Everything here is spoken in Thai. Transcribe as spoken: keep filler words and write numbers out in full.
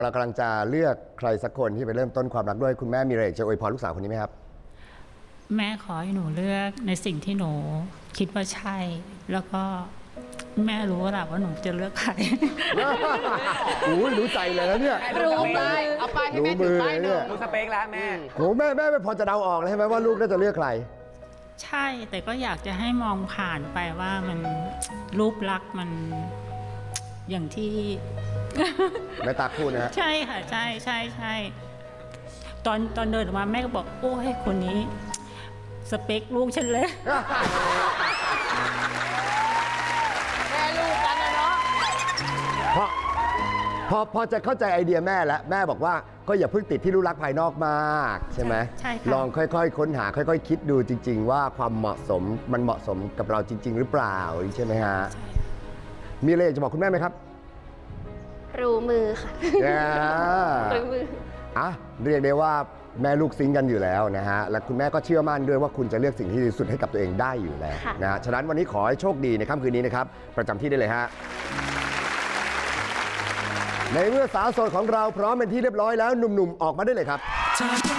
เรากำลังจะเลือกใครสักคนที่ไปเริ่มต้นความรักด้วยคุณแม่มีอะไรจะอวยพรลูกสาวคนนี้ไหมครับแม่ขอให้หนูเลือกในสิ่งที่หนูคิดว่าใช่แล้วก็แม่รู้แหละว่าหนูจะเลือกใครโอ้ยรู้ใจเลยแล้วเนี่ยรู้ไปเอาไปให้แม่ถือป้ายหนึ่งรู้สเปคแล้วแม่โอ้แม่แม่พอจะเดาออกเลยใช่ไหมว่าลูกน่าจะเลือกใครใช่แต่ก็อยากจะให้มองผ่านไปว่ามันรูปลักษณ์มันอย่างที่แม่ตาพูดนะใช่ค่ะใช่ใช่ใช่ตอนตอนเดินออกมาแม่ก็บอกโอ้ให้คนนี้สเปคลูกฉันเลยแม่ลูกกันนะเนาะพอพอพอจะเข้าใจไอเดียแม่แล้วแม่บอกว่าก็อย่าเพิ่งติดที่รูปลักษณ์ภายนอกมากใช่ไหมใช่ค่ะลองค่อยๆค้นหาค่อยๆคิดดูจริงๆว่าความเหมาะสมมันเหมาะสมกับเราจริงๆหรือเปล่าใช่ไหมฮะมีอะไรจะบอกคุณแม่ไหมครับรู้มือค่ะรู้มืออ่ะเรียกได้ว่าแม่ลูกซิงกันอยู่แล้วนะฮะและคุณแม่ก็เชื่อมั่นด้วยว่าคุณจะเลือกสิ่งที่ดีสุดให้กับตัวเองได้อยู่แล้วนะฮะฉะนั้นวันนี้ขอให้โชคดีในค่ำคืนนี้นะครับประจำที่ได้เลยฮะในเมื่อสาวโสดของเราพร้อมเป็นที่เรียบร้อยแล้วหนุ่มๆออกมาได้เลยครับ